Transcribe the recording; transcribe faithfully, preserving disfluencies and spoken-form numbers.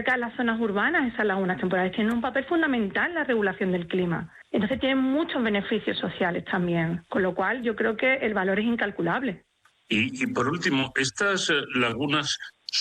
cerca de las zonas urbanas, esas lagunas temporales tienen un papel fundamental en la regulación del clima. Entonces tienen muchos beneficios sociales también, con lo cual yo creo que el valor es incalculable. Y, y por último, estas eh, lagunas